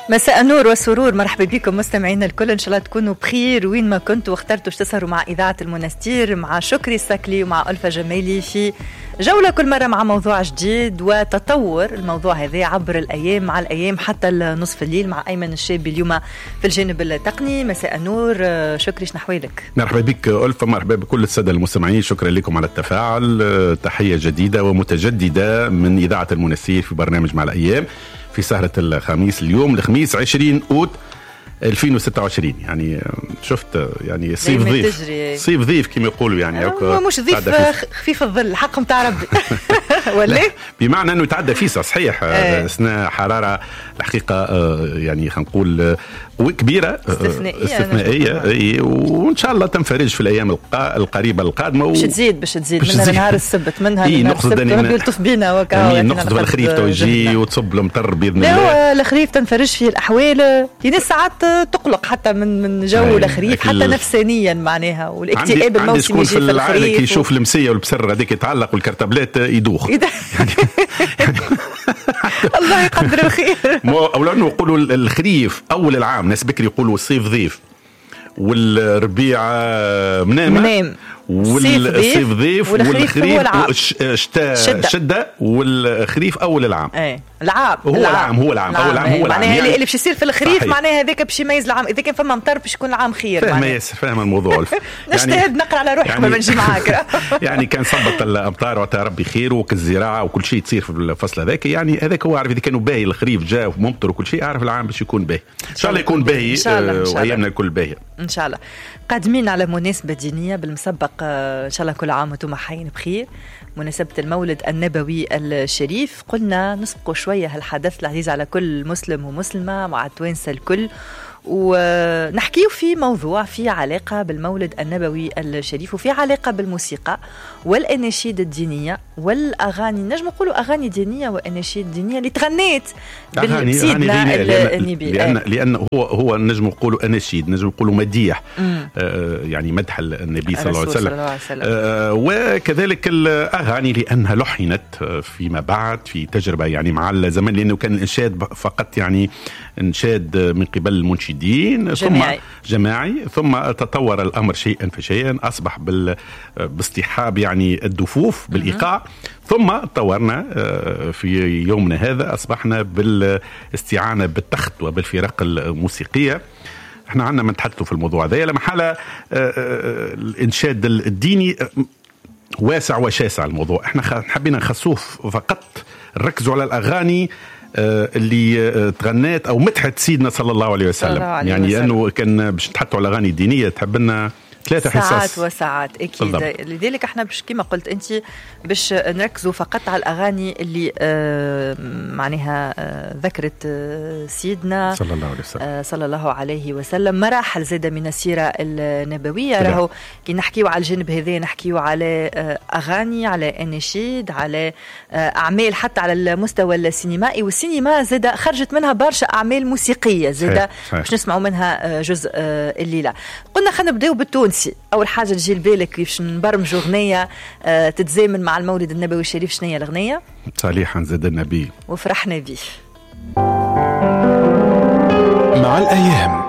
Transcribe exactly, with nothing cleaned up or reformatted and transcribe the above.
مساء نور وسرور، مرحبا بكم مستمعينا الكل، ان شاء الله تكونوا بخير وين ما كنتوا واخترتوا تسهروا مع اذاعه المنستير مع شكري السكلي ومع ألفة جميلي في جوله كل مره مع موضوع جديد وتطور الموضوع هذا عبر الايام مع الايام حتى نصف الليل مع ايمن الشابي اليوم في الجانب التقني. مساء نور شكري، شنو احوالك؟ مرحبا بك ألفة، مرحبا بكل الساده المستمعين، شكرا لكم على التفاعل. تحيه جديده ومتجدده من اذاعه المنستير في برنامج مع الايام في سهرة الخميس. اليوم الخميس عشرين أوت ألفين وستة وعشرين، يعني شفت يعني صيف ضيف صيف ضيف كما يقولوا، يعني هو مش ضيف خفيف الظل حق متاع ربي ولا بمعنى انه يتعدى فيسا صحيح. سنة حرارة الحقيقة يعني خلينا نقول كبيرة استثنائية, استثنائية وإن شاء الله تنفرج في الأيام القريبة القادمة. باش تزيد باش تزيد منها نهار السبت، منها نهار السبت ربي يلطف بينا وكا نقصد بالخريف توجي وتصب المطر بإذن الله. لا هو الخريف تنفرج فيه الأحوال، يعني ساعات تقلق حتى من من جو الخريف حتى نفسانيا معناها، والاكتئاب الموسمي يجي في الخريف يشوف المسية والبسر هذيك يتعلق والكرتبلات يدوخ الله يقدر الخير. أو لأنه يقولوا الخريف أول العام، ناس بكري يقولوا الصيف ضيف، والربيع منام منام والصيف ضيف والخريف شتاء شدة والخريف أول العام. ايه العام هو العام هو العام أول العام هو العام معناها يعني اللي باش يصير في الخريف معناها هذاك باش يميز العام، إذا كان فما مطر باش يكون العام خير. فاهم ياسر، فاهم الموضوع. نجتهد نقرأ على روحي قبل ما نجي معاك. يعني كان صبت الأمطار وتا ربي خير وكالزراعة وكل شيء تصير في الفصل هذاك، يعني هذاك هو عارف إذا كانوا باهي الخريف جاء وممطر وكل شيء، عارف العام باش يكون باهي إن شاء الله، يكون باهي وأيامنا الكل باهي إن شاء الله. قادمين على مناسبة دينية بالمسبق إن شاء الله، كل عام وانتم حيين بخير، مناسبة المولد النبوي الشريف. قلنا نسبقوا شوية هالحدث العزيز على كل مسلم ومسلمة مع التوانسة الكل، ونحكيه في موضوع في علاقة بالمولد النبوي الشريف وفي علاقة بالموسيقى والأناشيد الدينية والأغاني، نجم نقولوا أغاني دينية وأناشيد دينية اللي تغنيت بسيدنا النبي، لأن, لأن هو هو نجم نقولوا أناشيد، نجم نقولوا مديح، آه يعني مدح النبي صلى الله عليه وسلم, وسلم. آه وكذلك الأغاني لأنها لحنت فيما بعد في تجربة يعني مع الزمن، لأنه كان الإنشاد فقط يعني انشاد من قبل المنشدين جماعي. ثم جماعي، ثم تطور الأمر شيئا فشيئا، أصبح باصطحاب يعني الدفوف بالإيقاع، ثم تطورنا في يومنا هذا أصبحنا بالاستعانة بالتخت وبالفرق الموسيقية. احنا عندنا من تحدثوا في الموضوع هذا لما حالة الإنشاد الديني واسع وشاسع الموضوع، احنا حبينا نخصوه فقط نركزوا على الأغاني اللي تغنات او مدحت سيدنا صلى الله عليه وسلم، عليه يعني وسلم. انه كان باش نتحطوا على اغاني دينيه تحب لنا ثلاثة حصص ساعات وساعات اكيد بالضبط. لذلك احنا باش كما قلت انت باش نركزوا فقط على الاغاني اللي آه معناها آه ذكرت آه سيدنا صلى الله عليه وسلم آه صلى الله عليه وسلم، مراحل زاده من السيره النبويه. راهو كي نحكيوا على الجانب هذا نحكيوا على آه اغاني، على اناشيد، على آه اعمال حتى على المستوى السينمائي، والسينما زاده خرجت منها برشا اعمال موسيقيه زاده باش نسمعوا منها آه جزء آه الليله. قلنا خلينا نبداو بالتونسي. أول حاجة تجي لبالك كيفاش نبرمجوا أغنية آه تتزامن مع المولد النبوي الشريف؟ شنو هي الأغنية؟ صالحا زاد النبي وفرحنا بيه مع الأيام.